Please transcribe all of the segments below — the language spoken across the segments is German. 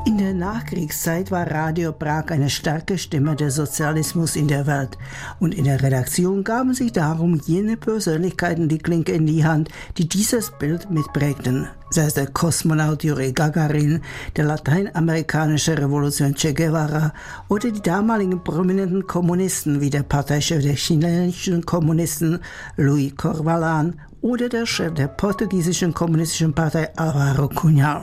In der Nachkriegszeit war Radio Prag eine starke Stimme des Sozialismus in der Welt. Und in der Redaktion gaben sich darum jene Persönlichkeiten die Klinke in die Hand, die dieses Bild mitprägten. Sei es der Kosmonaut Juri Gagarin, der lateinamerikanische Revolution Che Guevara oder die damaligen prominenten Kommunisten wie der Parteichef der chilenischen Kommunisten Luis Corvalán oder der Chef der portugiesischen kommunistischen Partei Álvaro Cunhal.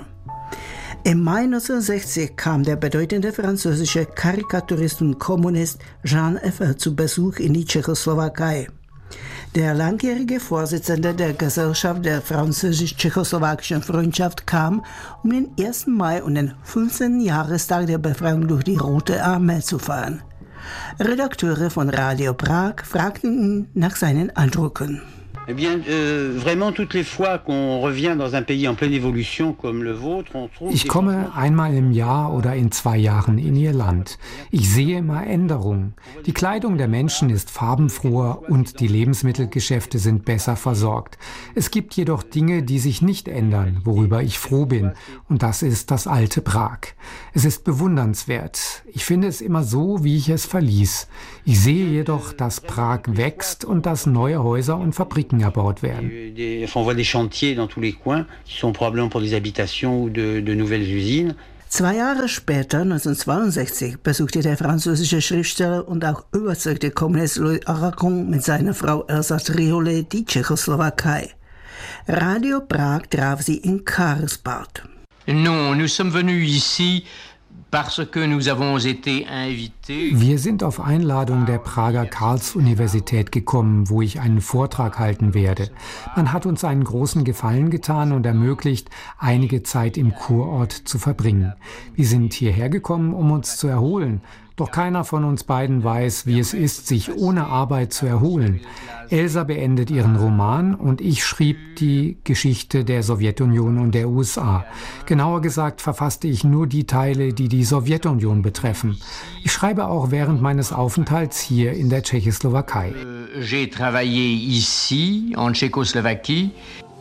Im Mai 1960 kam der bedeutende französische Karikaturist und Kommunist Jean Effel zu Besuch in die Tschechoslowakei. Der langjährige Vorsitzende der Gesellschaft der französisch-tschechoslowakischen Freundschaft kam, um den 1. Mai und den 15. Jahrestag der Befreiung durch die Rote Armee zu feiern. Redakteure von Radio Prag fragten ihn nach seinen Eindrücken. Eh bien, vraiment toutes les fois qu'on revient dans un pays en pleine évolution comme le vôtre, on trouve. Ich komme einmal im Jahr oder in 2 Jahren in Ihr Land. Ich sehe immer Änderungen. Die Kleidung der Menschen ist farbenfroher und die Lebensmittelgeschäfte sind besser versorgt. Es gibt jedoch Dinge, die sich nicht ändern, worüber ich froh bin. Und das ist das alte Prag. Es ist bewundernswert. Ich finde es immer so, wie ich es verließ. Ich sehe jedoch, dass Prag wächst und dass neue Häuser und Fabriken erbaut werden. On voit des chantiers dans tous les coins, qui sont probablement pour des habitations ou de nouvelles usines. 2 Jahre später, 1962, besuchte der französische Schriftsteller und auch überzeugte Kommunist Louis Aragon mit seiner Frau Elsa Triolet die Tschechoslowakei. Radio Prag traf sie in Karlsbad. Non, nous sommes venus ici parce que nous avons été invités. Wir sind auf Einladung der Prager Karls-Universität gekommen, wo ich einen Vortrag halten werde. Man hat uns einen großen Gefallen getan und ermöglicht, einige Zeit im Kurort zu verbringen. Wir sind hierher gekommen, um uns zu erholen. Doch keiner von uns beiden weiß, wie es ist, sich ohne Arbeit zu erholen. Elsa beendet ihren Roman und ich schrieb die Geschichte der Sowjetunion und der USA. Genauer gesagt verfasste ich nur die Teile, die die Sowjetunion betreffen. Ich schreibe auch während meines Aufenthalts hier in der Tschechoslowakei. J'ai travaillé ici, en Tchécoslovaquie.